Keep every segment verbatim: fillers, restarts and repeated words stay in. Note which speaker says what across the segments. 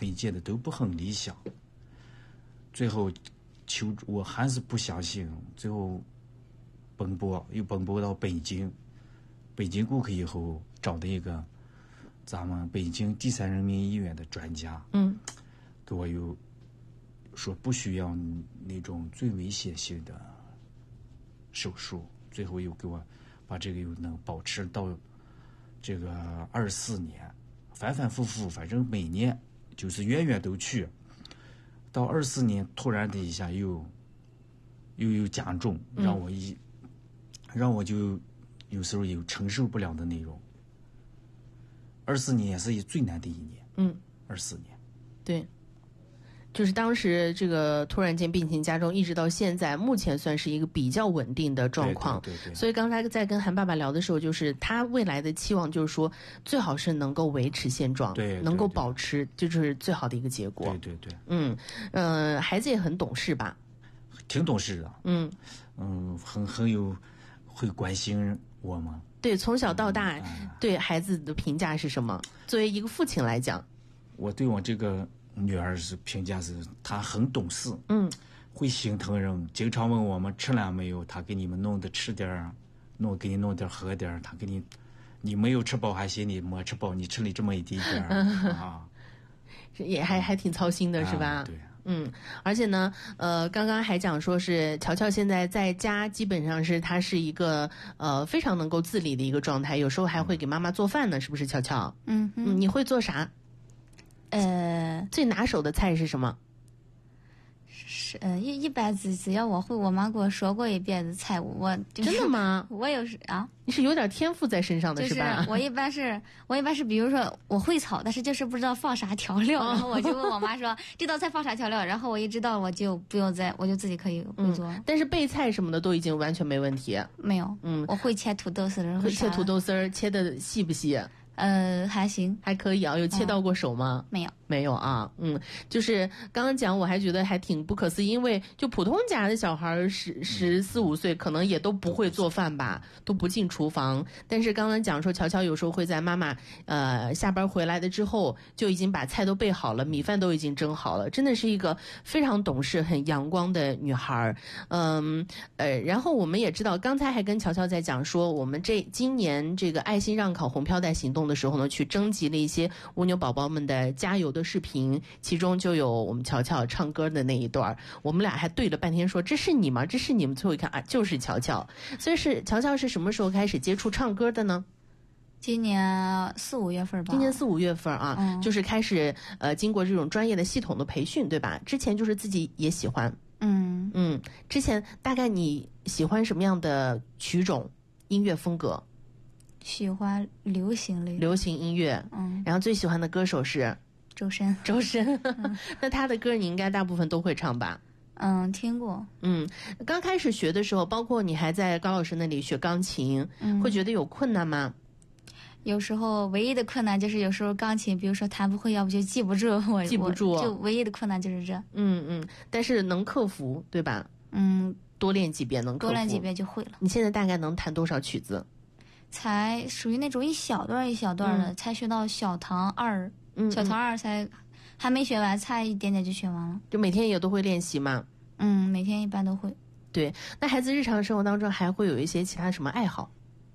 Speaker 1: 推荐的都不很理想，最后求我还是不相信，最后奔波又奔波到北京，北京过去以后找的一个咱们北京第三人民医院的专家，
Speaker 2: 嗯，
Speaker 1: 给我又说不需要那种最危险性的手术，最后又给我把这个又能保持到这个二四年，反反复复，反正每年就是月月都去，到二四年突然的一下又又有加重，让我一、嗯、让我就有时候有承受不了的内容。二四年也是最难的一年，
Speaker 2: 嗯，
Speaker 1: 二四年，
Speaker 2: 对。就是当时这个突然间病情加重，一直到现在，目前算是一个比较稳定的状况。
Speaker 1: 对对对对。
Speaker 2: 所以刚才在跟韩爸爸聊的时候，就是他未来的期望就是说，最好是能够维持现状，
Speaker 1: 对，对对，
Speaker 2: 能够保持，这就是最好的一个结果。
Speaker 1: 对对对。
Speaker 2: 嗯，呃，孩子也很懂事吧？
Speaker 1: 挺懂事的。
Speaker 2: 嗯
Speaker 1: 嗯，很很有会关心我吗？
Speaker 2: 对，从小到大、嗯、对孩子的评价是什么？作为一个父亲来讲，
Speaker 1: 我对我这个女儿是评价是她很懂事，
Speaker 2: 嗯，
Speaker 1: 会心疼人，经常问我们吃了没有，她给你们弄的吃点儿，弄给你弄点喝点儿，她给你，你没有吃饱还嫌你没吃饱，你吃了这么一点点啊，
Speaker 2: 也还还挺操心的是吧？
Speaker 1: 啊、对。
Speaker 2: 嗯，而且呢，呃，刚刚还讲说是乔乔现在在家基本上是他是一个呃非常能够自理的一个状态，有时候还会给妈妈做饭呢，是不是乔乔？
Speaker 3: 嗯嗯，
Speaker 2: 你会做啥？
Speaker 3: 呃，
Speaker 2: 最拿手的菜是什么？
Speaker 3: 是呃一一般只只要我会，我妈给我说过一遍的菜，我、就是、
Speaker 2: 真的吗？
Speaker 3: 我有时啊，
Speaker 2: 你是有点天赋在身上的、
Speaker 3: 就是
Speaker 2: 吧？
Speaker 3: 我一般是我一般是比如说我会炒，但是就是不知道放啥调料，
Speaker 2: 哦、
Speaker 3: 然后我就问我妈说这道菜放啥调料，然后我一知道我就不用再我就自己可以会做、
Speaker 2: 嗯。但是备菜什么的都已经完全没问题。
Speaker 3: 没有，
Speaker 2: 嗯，
Speaker 3: 我会切土豆丝儿，
Speaker 2: 会切土豆丝儿，切的细不细？
Speaker 3: 呃，还行，
Speaker 2: 还可以啊。有切到过手吗？
Speaker 3: 嗯、没有，
Speaker 2: 没有啊。嗯，就是刚刚讲，我还觉得还挺不可思议，因为就普通家的小孩十十四五岁，可能也都不会做饭吧，都不进厨房。但是刚刚讲说，乔乔有时候会在妈妈呃下班回来的之后，就已经把菜都备好了，米饭都已经蒸好了，真的是一个非常懂事、很阳光的女孩。嗯呃，然后我们也知道，刚才还跟乔乔在讲说，我们这今年这个爱心让考红飘带行动的时候呢，去征集了一些蜗牛宝宝们的加油的视频，其中就有我们乔乔唱歌的那一段，我们俩还对了半天说这是你吗？这是你们？最后一看啊，就是乔乔。所以是乔乔是什么时候开始接触唱歌的呢？
Speaker 3: 今年四五月份吧。
Speaker 2: 今年四五月份啊，嗯、就是开始呃经过这种专业的系统的培训，对吧？之前就是自己也喜欢。
Speaker 3: 嗯
Speaker 2: 嗯，之前大概你喜欢什么样的曲种、音乐风格？
Speaker 3: 喜欢流行类，
Speaker 2: 流行音乐，
Speaker 3: 嗯，
Speaker 2: 然后最喜欢的歌手是
Speaker 3: 周深，
Speaker 2: 周深，嗯、那他的歌你应该大部分都会唱吧？
Speaker 3: 嗯，听过。
Speaker 2: 嗯，刚开始学的时候，包括你还在高老师那里学钢琴，嗯、会觉得有困难吗？
Speaker 3: 有时候唯一的困难就是有时候钢琴，比如说弹不会，要不就记不住，我
Speaker 2: 记不住，
Speaker 3: 就唯一的困难就是这。
Speaker 2: 嗯嗯，但是能克服，对吧？
Speaker 3: 嗯，
Speaker 2: 多练几遍能克服，
Speaker 3: 多练几遍就会了。
Speaker 2: 你现在大概能弹多少曲子？
Speaker 3: 才属于那种一小段一小段的，嗯、才学到小唐二，
Speaker 2: 嗯，
Speaker 3: 小唐二才还没学完，差一点点就学完了。
Speaker 2: 就每天也都会练习吗？
Speaker 3: 嗯，每天一般都会。
Speaker 2: 对，那孩子日常生活当中还会有一些其他什么爱好？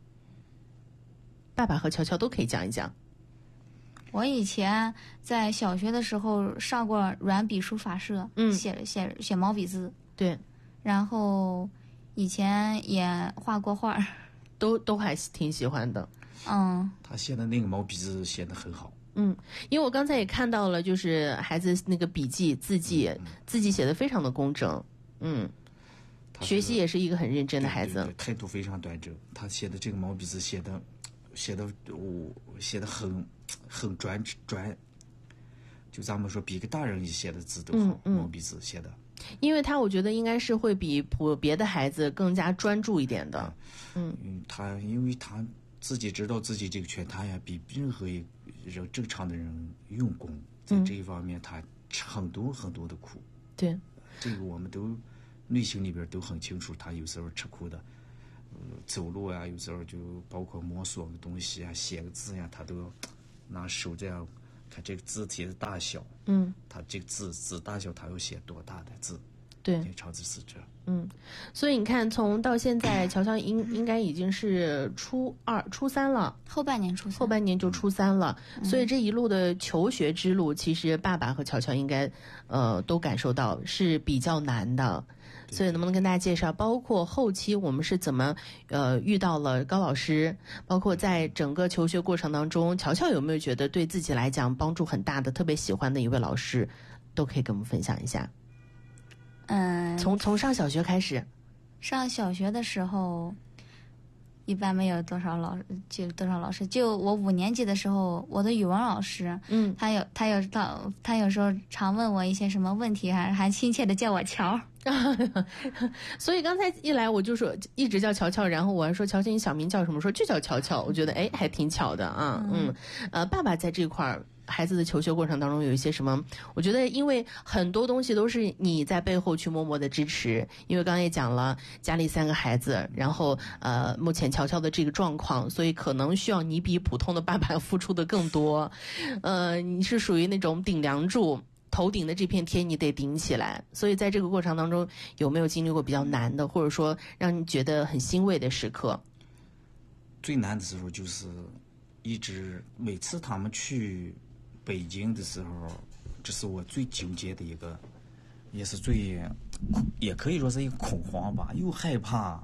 Speaker 2: 爸爸和乔乔都可以讲一讲。
Speaker 3: 我以前在小学的时候上过软笔书法社，
Speaker 2: 嗯，
Speaker 3: 写写写毛笔字，
Speaker 2: 对，
Speaker 3: 然后以前也画过画。
Speaker 2: 都都还挺喜欢的，
Speaker 3: 嗯，
Speaker 1: 他写的那个毛笔字写得很好，
Speaker 2: 嗯，因为我刚才也看到了，就是孩子那个笔记字迹，嗯、字迹写得非常的工整，嗯，学习也是一个很认真的孩子，
Speaker 1: 对对对，态度非常端正。他写的这个毛笔字写的，写的我、哦、写的很很专专，就咱们说比个大人写的字都好，
Speaker 2: 嗯嗯、
Speaker 1: 毛笔字写的。
Speaker 2: 因为他我觉得应该是会比普别的孩子更加专注一点的，
Speaker 1: 嗯，嗯他因为他自己知道自己这个圈，他也比任何一人正常的人用功，在这一方面他吃很多很多的苦。
Speaker 2: 对、嗯，
Speaker 1: 这个我们都内心里边都很清楚，他有时候吃苦的，呃，走路啊，有时候就包括摸索个东西啊，写个字呀、啊，他都要拿手这样看这个字体的大小，
Speaker 2: 嗯，
Speaker 1: 它这个字字大小，它要写多大的字？
Speaker 2: 对，
Speaker 1: 对，超字是这。
Speaker 2: 嗯，所以你看，从到现在，乔乔应应该已经是初二、初三了，
Speaker 3: 后半年初三，
Speaker 2: 后半年就初三了。嗯、所以这一路的求学之路，其实爸爸和乔乔应该，呃，都感受到是比较难的。所以能不能跟大家介绍，包括后期我们是怎么呃遇到了高老师，包括在整个求学过程当中，乔乔有没有觉得对自己来讲帮助很大的、特别喜欢的一位老师，都可以跟我们分享一下。
Speaker 3: 嗯，
Speaker 2: 从从上小学开始，
Speaker 3: 上小学的时候，一般没有多少老就多少老师。就我五年级的时候，我的语文老师，
Speaker 2: 嗯，
Speaker 3: 他有他有到他有时候常问我一些什么问题，还还亲切的叫我乔。
Speaker 2: 所以刚才一来我就说一直叫乔乔，然后我还说乔乔你小名叫什么？说就叫乔乔。我觉得哎还挺巧的啊，嗯，嗯呃，爸爸在这块儿。孩子的求学过程当中有一些什么？我觉得因为很多东西都是你在背后去默默的支持，因为刚才也讲了家里三个孩子，然后呃目前乔乔的这个状况，所以可能需要你比普通的爸爸付出的更多。呃，你是属于那种顶梁柱，头顶的这片天你得顶起来。所以在这个过程当中，有没有经历过比较难的，或者说让你觉得很欣慰的时刻？
Speaker 1: 最难的时候就是一直每次他们去北京的时候，这是我最纠结的一个，也是最，也可以说是一个恐慌吧，又害怕，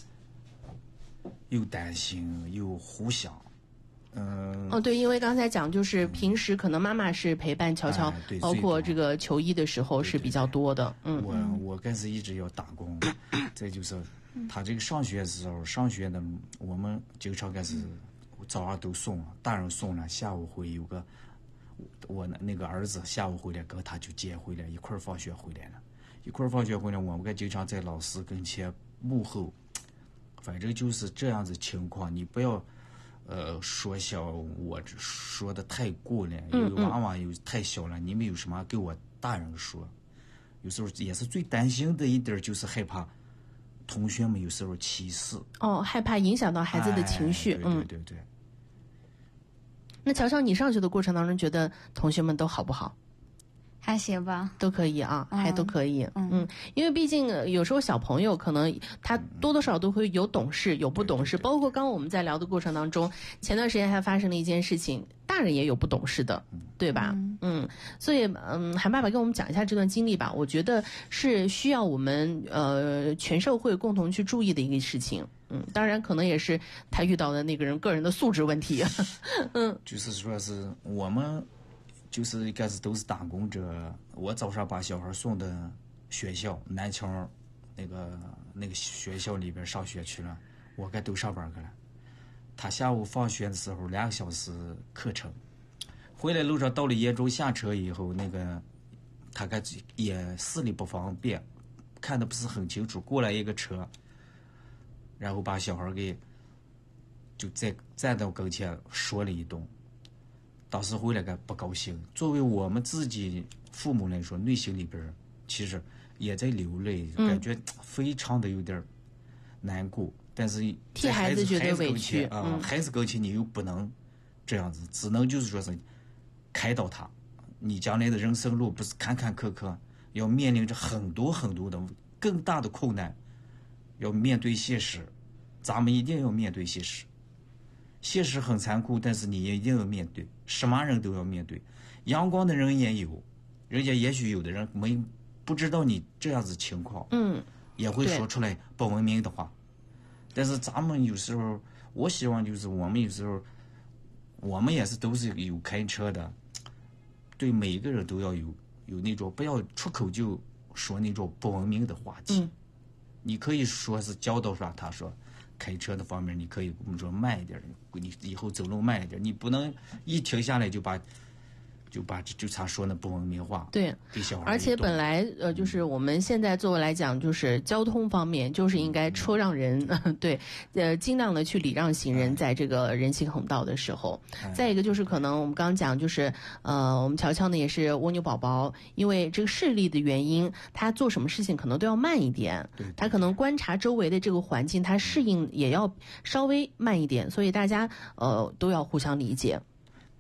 Speaker 1: 又担心，又胡想。嗯、
Speaker 2: 呃，哦，对，因为刚才讲就是平时可能妈妈是陪伴乔乔，
Speaker 1: 哎、
Speaker 2: 包括这个求医的时候是比较多的。
Speaker 1: 对对对嗯，我我开始一直要打工，再就是他这个上学的时候，上学的我们经常开始早上都送了，大人送了，下午会有个。我那个儿子下午回来跟他就接回来，一块儿放学回来了，一块儿放学回来，我们经常在老师跟前幕后，反正就是这样子情况。你不要，呃，说小我说的太过了，因为娃娃又太小了，你们有什么给我大人说？有时候也是最担心的一点就是害怕同学们有时候歧视。
Speaker 2: 哦，害怕影响到孩子的情绪。
Speaker 1: 哎、对对对对。嗯
Speaker 2: 那乔乔，你上学的过程当中，觉得同学们都好不好？
Speaker 3: 还行吧，
Speaker 2: 都可以啊，
Speaker 3: 嗯、
Speaker 2: 还都可以。
Speaker 3: 嗯,
Speaker 2: 嗯，因为毕竟有时候小朋友可能他多多少少都会有懂事，有不懂事。包括刚刚我们在聊的过程当中，前段时间还发生了一件事情，大人也有不懂事的，对吧？
Speaker 3: 嗯,
Speaker 2: 嗯，所以嗯，韩爸爸跟我们讲一下这段经历吧。我觉得是需要我们呃全社会共同去注意的一个事情。嗯，当然可能也是他遇到的那个人个人的素质问题。嗯，
Speaker 1: 就是说是我们。就是一开始都是打工者，我早上把小孩送到学校南桥那个那个学校里边上学去了，我该都上班去了。他下午放学的时候两个小时课程，回来路上到了延州下车以后，那个他该也视力不方便，看的不是很清楚，过来一个车，然后把小孩给就在站到跟前说了一顿。当时回来个不高兴，作为我们自己父母来说，内心里边其实也在流泪，
Speaker 2: 嗯、
Speaker 1: 感觉非常的有点难过。但是
Speaker 2: 替孩子觉得委屈
Speaker 1: 啊、呃，孩子跟前你又不能这样子，只能就是说是开导他。你将来的人生路不是坎坎坷坷，要面临着很多很多的更大的困难，要面对现实，咱们一定要面对现实。现实很残酷，但是你也一定要面对，什么人都要面对。阳光的人也有，人家也许有的人没不知道你这样子情况，
Speaker 2: 嗯，
Speaker 1: 也会说出来不文明的话。但是咱们有时候，我希望就是我们有时候，我们也是都是有开车的，对每一个人都要有有那种不要出口就说那种不文明的话题。
Speaker 2: 嗯，
Speaker 1: 你可以说是教导上他说。开车的方面，你可以我们说慢一点，你以后走路慢一点，你不能一停下来就把就把就他说那不文明话。
Speaker 2: 对，而且本来呃，就是我们现在作为来讲，就是交通方面，就是应该车让人，嗯、对，呃，尽量的去礼让行人，在这个人行横道的时候。哎、再一个就是可能我们刚刚讲，就是呃，我们乔乔呢也是蜗牛宝宝，因为这个视力的原因，他做什么事情可能都要慢一点，
Speaker 1: 对对对，
Speaker 2: 他可能观察周围的这个环境，他适应也要稍微慢一点，所以大家呃都要互相理解。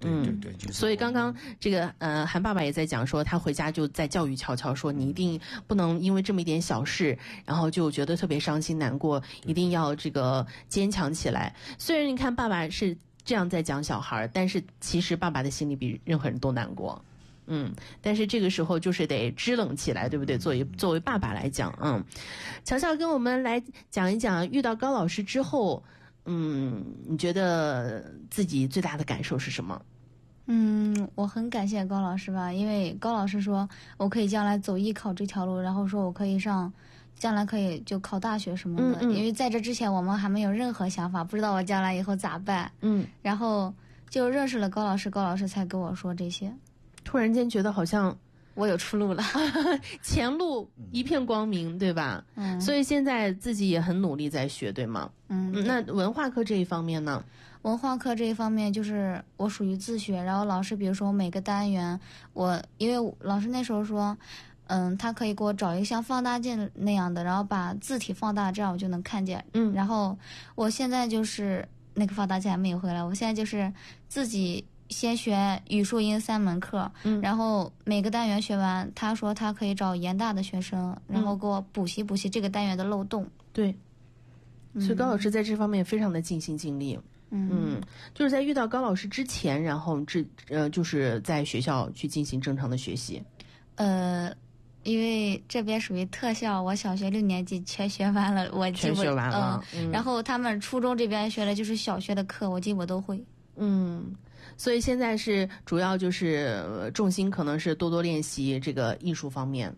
Speaker 1: 对对对，就是
Speaker 2: 所以刚刚这个呃，韩爸爸也在讲说，他回家就在教育乔乔说，你一定不能因为这么一点小事，然后就觉得特别伤心难过，一定要这个坚强起来。虽然你看爸爸是这样在讲小孩，但是其实爸爸的心里比任何人都难过。嗯，但是这个时候就是得支棱起来，对不对？作为作为爸爸来讲，嗯，乔乔跟我们来讲一讲，遇到高老师之后，嗯，你觉得自己最大的感受是什么？
Speaker 3: 嗯，我很感谢高老师吧，因为高老师说我可以将来走艺考这条路，然后说我可以上，将来可以就考大学什么的。
Speaker 2: 嗯嗯
Speaker 3: 因为在这之前我们还没有任何想法，不知道我将来以后咋办。
Speaker 2: 嗯，
Speaker 3: 然后就认识了高老师，高老师才跟我说这些，
Speaker 2: 突然间觉得好像
Speaker 3: 我有出路了。
Speaker 2: 前路一片光明，对吧？
Speaker 3: 嗯，
Speaker 2: 所以现在自己也很努力在学，对吗？
Speaker 3: 嗯，
Speaker 2: 嗯，那文化课这一方面呢？
Speaker 3: 文化课这一方面，就是我属于自学，然后老师比如说每个单元，我因为老师那时候说，嗯，他可以给我找一个像放大镜那样的，然后把字体放大，这样我就能看见。
Speaker 2: 嗯，
Speaker 3: 然后我现在就是那个放大镜还没有回来，我现在就是自己先学语数英三门课，
Speaker 2: 嗯，
Speaker 3: 然后每个单元学完，他说他可以找研大的学生，然后给我补习补习这个单元的漏洞。
Speaker 2: 对，所以高老师在这方面非常的尽心尽力。嗯，就是在遇到高老师之前，然后这呃就是在学校去进行正常的学习。
Speaker 3: 呃，因为这边属于特校，我小学六年级全学完了，我基本
Speaker 2: 全学完了。
Speaker 3: 嗯，然后他们初中这边学的就是小学的课，我基本都会。
Speaker 2: 嗯，所以现在是主要就是呃重心可能是多多练习这个艺术方面。